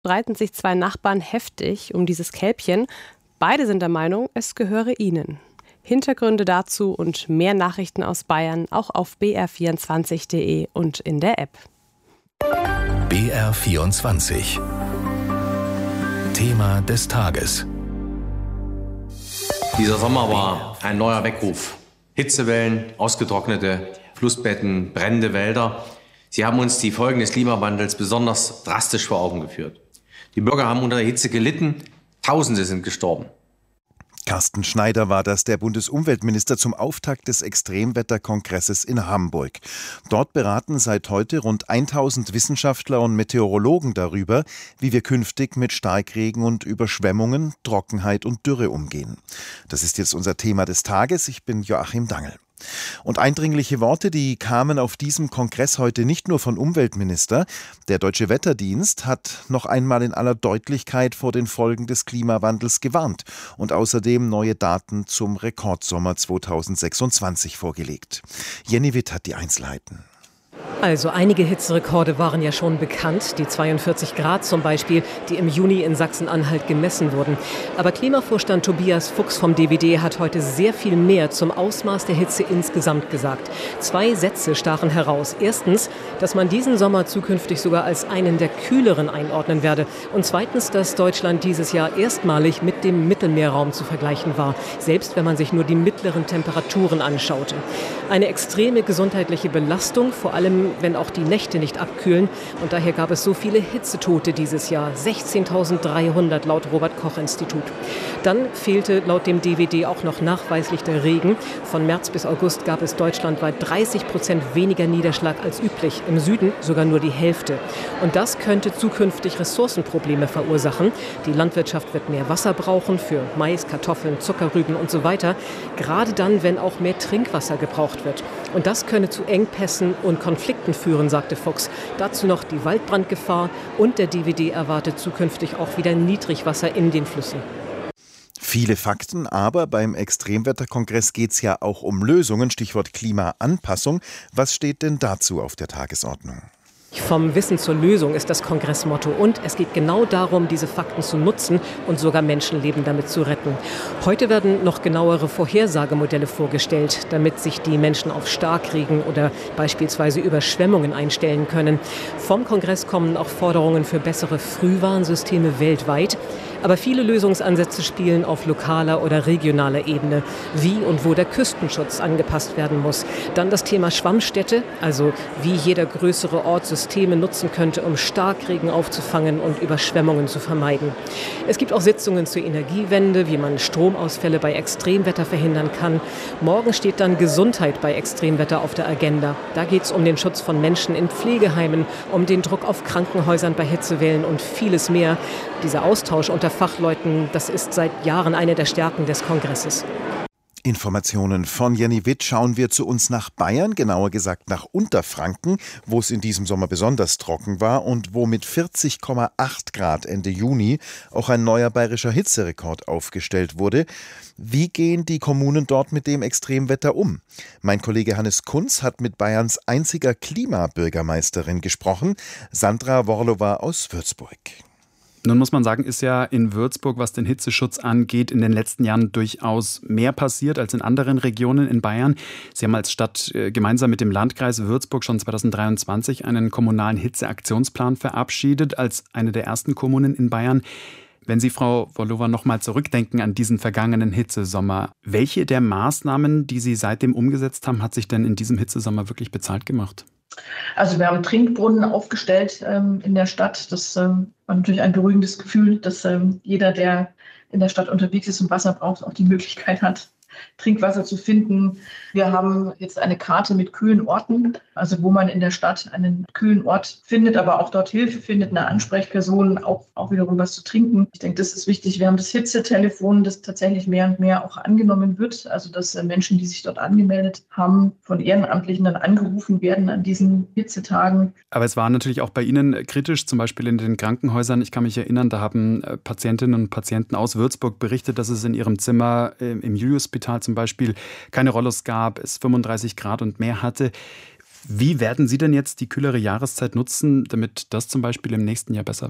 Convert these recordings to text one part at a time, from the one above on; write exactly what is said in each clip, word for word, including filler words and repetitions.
streiten sich zwei Nachbarn heftig um dieses Kälbchen. Beide sind der Meinung, es gehöre ihnen. Hintergründe dazu und mehr Nachrichten aus Bayern auch auf b r vierundzwanzig punkt d e und in der App. B R vierundzwanzig. Thema des Tages. Dieser Sommer war ein neuer Weckruf. Hitzewellen, ausgetrocknete Flussbetten, brennende Wälder. Sie haben uns die Folgen des Klimawandels besonders drastisch vor Augen geführt. Die Bürger haben unter der Hitze gelitten. Tausende sind gestorben. Carsten Schneider war das, der Bundesumweltminister zum Auftakt des Extremwetterkongresses in Hamburg. Dort beraten seit heute rund tausend Wissenschaftler und Meteorologen darüber, wie wir künftig mit Starkregen und Überschwemmungen, Trockenheit und Dürre umgehen. Das ist jetzt unser Thema des Tages. Ich bin Joachim Dangl. Und eindringliche Worte, die kamen auf diesem Kongress heute nicht nur von Umweltminister. Der Deutsche Wetterdienst hat noch einmal in aller Deutlichkeit vor den Folgen des Klimawandels gewarnt und außerdem neue Daten zum Rekordsommer zweitausendsechsundzwanzig vorgelegt. Jenny Witt hat die Einzelheiten. Also einige Hitzerekorde waren ja schon bekannt, die zweiundvierzig Grad zum Beispiel, die im Juni in Sachsen-Anhalt gemessen wurden. Aber Klimavorstand Tobias Fuchs vom D W D hat heute sehr viel mehr zum Ausmaß der Hitze insgesamt gesagt. Zwei Sätze stachen heraus. Erstens, dass man diesen Sommer zukünftig sogar als einen der kühleren einordnen werde. Und zweitens, dass Deutschland dieses Jahr erstmalig mit dem Mittelmeerraum zu vergleichen war, selbst wenn man sich nur die mittleren Temperaturen anschaute. Eine extreme gesundheitliche Belastung, vor allem wenn auch die Nächte nicht abkühlen. Und daher gab es so viele Hitzetote dieses Jahr. sechzehntausenddreihundert laut Robert-Koch-Institut. Dann fehlte laut dem D W D auch noch nachweislich der Regen. Von März bis August gab es deutschlandweit dreißig Prozent weniger Niederschlag als üblich. Im Süden sogar nur die Hälfte. Und das könnte zukünftig Ressourcenprobleme verursachen. Die Landwirtschaft wird mehr Wasser brauchen für Mais, Kartoffeln, Zuckerrüben und so weiter. Gerade dann, wenn auch mehr Trinkwasser gebraucht wird. Und das könne zu Engpässen und Konflikten führen, sagte Fuchs. Dazu noch die Waldbrandgefahr und der D W D erwartet zukünftig auch wieder Niedrigwasser in den Flüssen. Viele Fakten, aber beim Extremwetterkongress geht es ja auch um Lösungen, Stichwort Klimaanpassung. Was steht denn dazu auf der Tagesordnung? Vom Wissen zur Lösung ist das Kongressmotto. Und es geht genau darum, diese Fakten zu nutzen und sogar Menschenleben damit zu retten. Heute werden noch genauere Vorhersagemodelle vorgestellt, damit sich die Menschen auf Starkregen oder beispielsweise Überschwemmungen einstellen können. Vom Kongress kommen auch Forderungen für bessere Frühwarnsysteme weltweit. Aber viele Lösungsansätze spielen auf lokaler oder regionaler Ebene, wie und wo der Küstenschutz angepasst werden muss. Dann das Thema Schwammstädte, also wie jeder größere Ort Systeme nutzen könnte, um Starkregen aufzufangen und Überschwemmungen zu vermeiden. Es gibt auch Sitzungen zur Energiewende, wie man Stromausfälle bei Extremwetter verhindern kann. Morgen steht dann Gesundheit bei Extremwetter auf der Agenda. Da geht es um den Schutz von Menschen in Pflegeheimen, um den Druck auf Krankenhäusern bei Hitzewellen und vieles mehr. Dieser Austausch unter Fachleuten, das ist seit Jahren eine der Stärken des Kongresses. Informationen von Jenny Witt. Schauen wir zu uns nach Bayern, genauer gesagt nach Unterfranken, wo es in diesem Sommer besonders trocken war und wo mit vierzig Komma acht Grad Ende Juni auch ein neuer bayerischer Hitzerekord aufgestellt wurde. Wie gehen die Kommunen dort mit dem Extremwetter um? Mein Kollege Hannes Kunz hat mit Bayerns einziger Klimabürgermeisterin gesprochen, Sandra Worlowa aus Würzburg. Nun muss man sagen, ist ja in Würzburg, was den Hitzeschutz angeht, in den letzten Jahren durchaus mehr passiert als in anderen Regionen in Bayern. Sie haben als Stadt äh, gemeinsam mit dem Landkreis Würzburg schon zweitausenddreiundzwanzig einen kommunalen Hitzeaktionsplan verabschiedet, als eine der ersten Kommunen in Bayern. Wenn Sie, Frau Worlowa, noch mal zurückdenken an diesen vergangenen Hitzesommer, welche der Maßnahmen, die Sie seitdem umgesetzt haben, hat sich denn in diesem Hitzesommer wirklich bezahlt gemacht? Also wir haben Trinkbrunnen aufgestellt ähm, in der Stadt. Das ähm, war natürlich ein beruhigendes Gefühl, dass ähm, jeder, der in der Stadt unterwegs ist und Wasser braucht, auch die Möglichkeit hat, Trinkwasser zu finden. Wir haben jetzt eine Karte mit kühlen Orten, also wo man in der Stadt einen kühlen Ort findet, aber auch dort Hilfe findet, eine Ansprechperson, auch, auch wiederum was zu trinken. Ich denke, das ist wichtig. Wir haben das Hitzetelefon, das tatsächlich mehr und mehr auch angenommen wird, also dass Menschen, die sich dort angemeldet haben, von Ehrenamtlichen dann angerufen werden an diesen Hitzetagen. Aber es war natürlich auch bei Ihnen kritisch, zum Beispiel in den Krankenhäusern. Ich kann mich erinnern, da haben Patientinnen und Patienten aus Würzburg berichtet, dass es in ihrem Zimmer im Julius-Spital zum Beispiel keine Rollos gab, es fünfunddreißig Grad und mehr hatte. Wie werden Sie denn jetzt die kühlere Jahreszeit nutzen, damit das zum Beispiel im nächsten Jahr besser wird?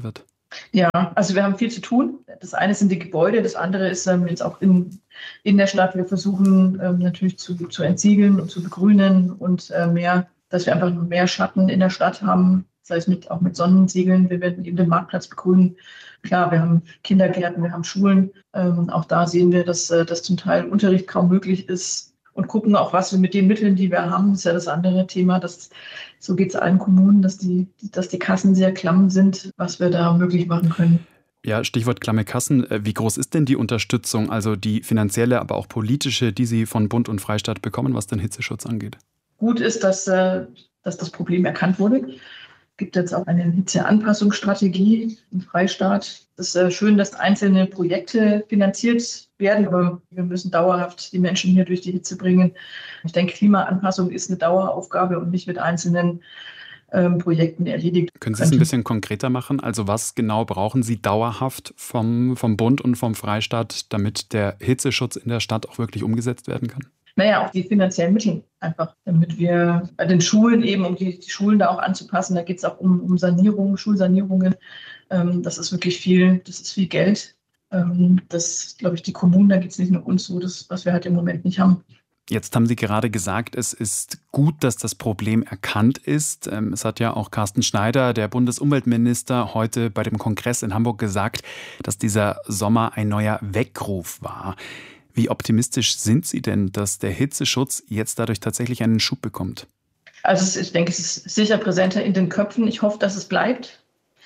Ja, also wir haben viel zu tun. Das eine sind die Gebäude, das andere ist ähm, jetzt auch in, in der Stadt. Wir versuchen ähm, natürlich zu, zu entsiegeln und zu begrünen und äh, mehr, dass wir einfach mehr Schatten in der Stadt haben, sei es mit, auch mit Sonnensiegeln. Wir werden eben den Marktplatz begrünen. Klar, wir haben Kindergärten, wir haben Schulen. Ähm, auch da sehen wir, dass, äh, dass zum Teil Unterricht kaum möglich ist. Und gucken auch, was wir mit den Mitteln, die wir haben, das ist ja das andere Thema, dass, so geht es allen Kommunen, dass die, dass die Kassen sehr klamm sind, was wir da möglich machen können. Ja, Stichwort klamme Kassen. Wie groß ist denn die Unterstützung, also die finanzielle, aber auch politische, die Sie von Bund und Freistaat bekommen, was den Hitzeschutz angeht? Gut ist, dass, dass das Problem erkannt wurde. Es gibt jetzt auch eine Hitzeanpassungsstrategie im Freistaat. Es ist schön, dass einzelne Projekte finanziert werden, aber wir müssen dauerhaft die Menschen hier durch die Hitze bringen. Ich denke, Klimaanpassung ist eine Daueraufgabe und nicht mit einzelnen ähm, Projekten erledigt. Können Sie es ein bisschen konkreter machen? Also was genau brauchen Sie dauerhaft vom, vom Bund und vom Freistaat, damit der Hitzeschutz in der Stadt auch wirklich umgesetzt werden kann? Naja, auch die finanziellen Mittel einfach, damit wir bei den Schulen eben, um die, die Schulen da auch anzupassen, da geht es auch um, um Sanierungen, Schulsanierungen. Ähm, das ist wirklich viel, das ist viel Geld. Ähm, das, glaube ich, die Kommunen, da geht es nicht nur uns so, das, was wir halt im Moment nicht haben. Jetzt haben Sie gerade gesagt, es ist gut, dass das Problem erkannt ist. Es hat ja auch Carsten Schneider, der Bundesumweltminister, heute bei dem Kongress in Hamburg gesagt, dass dieser Sommer ein neuer Weckruf war. Wie optimistisch sind Sie denn, dass der Hitzeschutz jetzt dadurch tatsächlich einen Schub bekommt? Also ich denke, es ist sicher präsenter in den Köpfen. Ich hoffe, dass es bleibt.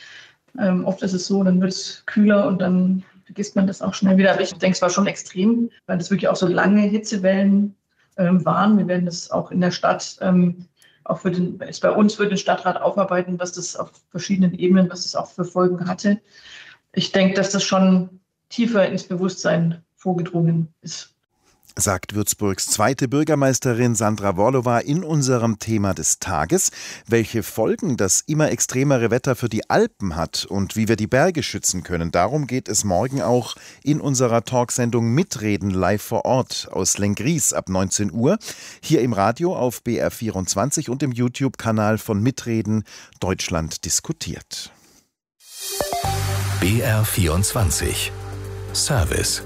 Ähm, oft ist es so, dann wird es kühler und dann vergisst man das auch schnell wieder. Aber ich denke, es war schon extrem, weil das wirklich auch so lange Hitzewellen ähm, waren. Wir werden das auch in der Stadt, ähm, auch für den, jetzt bei uns für den Stadtrat aufarbeiten, was das auf verschiedenen Ebenen, was das auch für Folgen hatte. Ich denke, dass das schon tiefer ins Bewusstsein vorgedrungen ist. Sagt Würzburgs zweite Bürgermeisterin Sandra Worlowa in unserem Thema des Tages. Welche Folgen das immer extremere Wetter für die Alpen hat und wie wir die Berge schützen können, darum geht es morgen auch in unserer Talksendung Mitreden live vor Ort aus Lenggries ab neunzehn Uhr. Hier im Radio auf B R vierundzwanzig und im YouTube-Kanal von Mitreden Deutschland diskutiert. B R vierundzwanzig Service.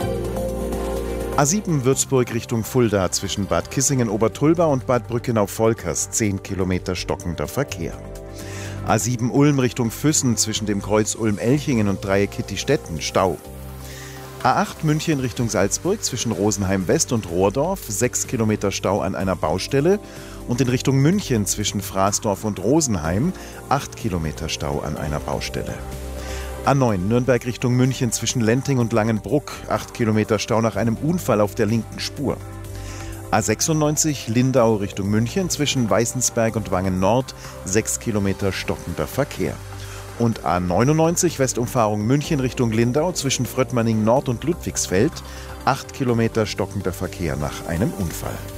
A sieben Würzburg Richtung Fulda zwischen Bad Kissingen-Obertulba und Bad Brückenau-Volkers, zehn Kilometer stockender Verkehr. A sieben Ulm Richtung Füssen zwischen dem Kreuz Ulm-Elchingen und Dreieck Kittistetten, Stau. A acht München Richtung Salzburg zwischen Rosenheim-West und Rohrdorf, sechs Kilometer Stau an einer Baustelle. Und in Richtung München zwischen Fraßdorf und Rosenheim, acht Kilometer Stau an einer Baustelle. A neun Nürnberg Richtung München zwischen Lenting und Langenbruck, acht Kilometer Stau nach einem Unfall auf der linken Spur. A sechsundneunzig Lindau Richtung München zwischen Weißensberg und Wangen Nord, sechs Kilometer stockender Verkehr. Und A neunundneunzig Westumfahrung München Richtung Lindau zwischen Fröttmanning Nord und Ludwigsfeld, acht Kilometer stockender Verkehr nach einem Unfall.